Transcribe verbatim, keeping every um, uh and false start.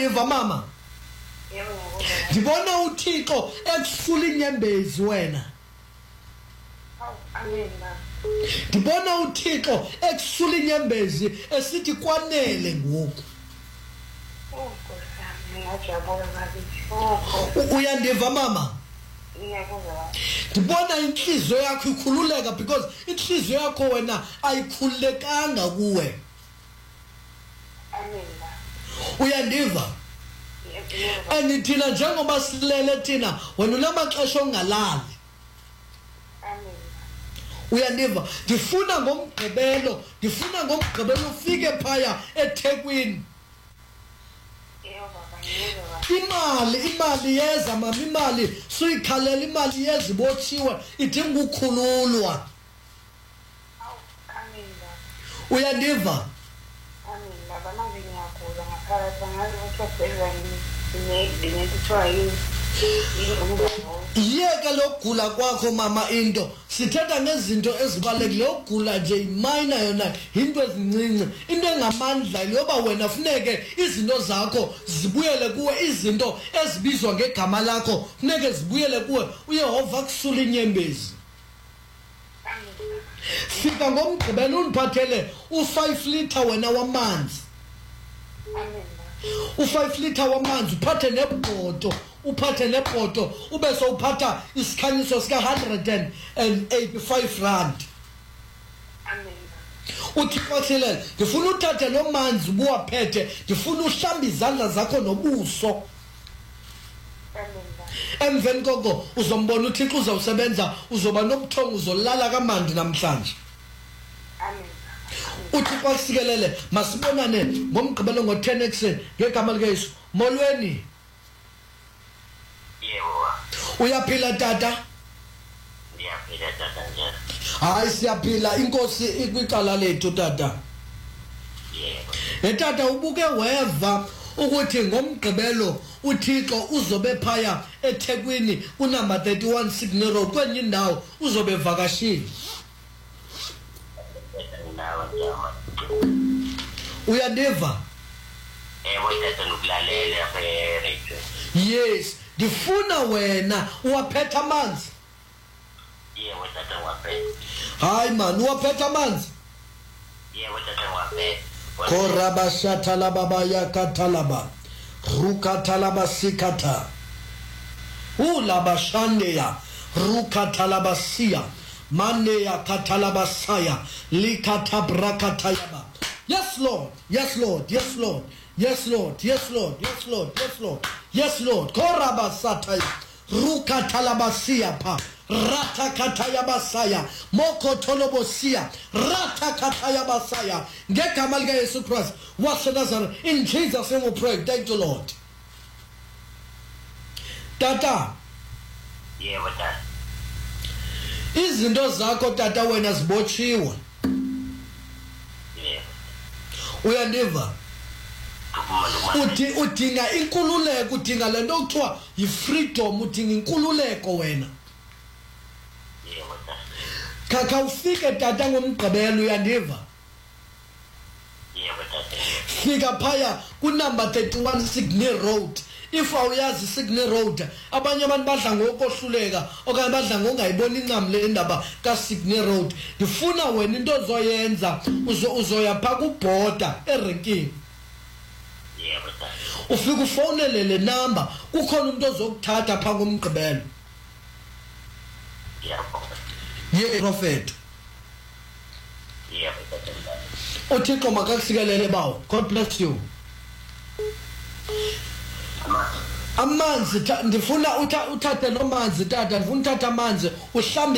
Uyandiva mama? Ndibona uThixo ekusula inyembezi wena. Ndibona uThixo ekusula inyembezi esithi kwanele ngoku. Uyandiva mama? Ndibona inhliziyo yakho ikhululeka because inhliziyo yakho wena ayikhululekanga kuwe. Uyandiva? And thina njengoba silele thina wena unamaxesha ongalali. Uyandiva? Ndifuna ngomgqibelo, ndifuna ngomgqibelo ufike phaya eThekwini. Imali, imali yeza mama, imali suyikhalela, imali yeza ibotshiwe idinga ukukhululwa. Uyandiva? Yeka lokugula kwakho mama into sithetha ngezinto ezibalekile. Ukugula nje imayina yona into ezincinci, into engamandla yoba wena funeke izinto zakho zibuyele kuwe, izinto ezibizwa ngegama lakho funeke zibuyele kuwe. uYehova kusula inyembezi. Fika ngomgqibelo undiphathele u-five litre wena wamanzi. u-five litre wamanzi uphathe nebhoto, uphathe nebhoto ube sowuphatha isikhanyiso sika one hundred eighty-five rand. Uthi kwathile ngifuna uthathe lo manzi ubuwaphethe, ngifuna uhlamba izandla zakho nobuso. Emveni koko uzombona uThixo uzawusebenza, uzoba nobuthongo, uzolala kamandi namhlanje. Uthi kwasikelele masibonane ngomgqibelo ngo-ten ekuseni ngegama likaYesu. Molweni. Yebo. Uyaphila tata? Ndiyaphila tata njani? Hayi siyaphila, inkosi ikwicala lethu tata. Yebo. Hey tata, ubuke weva ukuthi ngomgqibelo uThixo uzobe phaya eThekwini kunumber thirty-one Sydney Road kwenye indawo uzobe vakashile. Uyandiva? Yebo tata ngikulalela radio. Yes, ndifuna wena uwaphetha amanzi. Yebo tata ngwaphetha. Hayi man, uwaphetha amanzi? Yebo tata ngwaphetha. Koraba shatala baba yakatalaba. Rukatalaba sikata. Ulaba shandeya. Rukatalaba siya. Maneya katalaba saya. Likata brakatayaba. Yes Lord, yes Lord, yes Lord, yes Lord, yes Lord, yes Lord, yes Lord, yes Lord. Koraba sataya. Rukatalaba siya pa. Rata kataya basaya moko tolobosia rata kataya basaya ngegama lika Yesu Christ waseNazareth. In Jesus name we pray. Thank you Lord. Tata, yebo tata, izinto zakho tata wena zibotshiwe. Yebo. Uyandiva? Uthi udinga inkululeko, udinga lento okuthiwa yi-freedom, udinga inkululeko wena. Kaka ufike tata ngomgqibelo, uyandiva? Yebo tata. Fika phaya kunumber thirty-one Sydney Road. If awuyazi Sydney Road, abanye abantu badla ngokohluleka okanye badla ngongayibona incam le ndaba ka Sydney Road. Ngifuna wena into ozoyenza uzoya pha kuborder eRanking. Yebo tata. Ufika ufonele le number, kukhona umuntu ozokuthatha pha ngomgqibelo. Yebo. Ye prophet. Yebo tata. Uthixo makakusikelele bawo. God bless you. Amanzi ndifuna uthathe lo manzi tata, ndifuna uthatha amanzi uhlambe